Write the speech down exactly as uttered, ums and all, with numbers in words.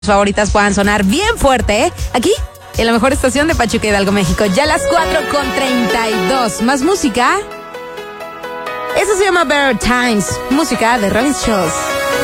favoritas puedan sonar bien fuerte, ¿eh? Aquí, en la mejor estación de Pachuca Hidalgo, México. Ya las cuatro con treinta y dos. Más música. Eso se llama Better Times. Música de Rolling Stones.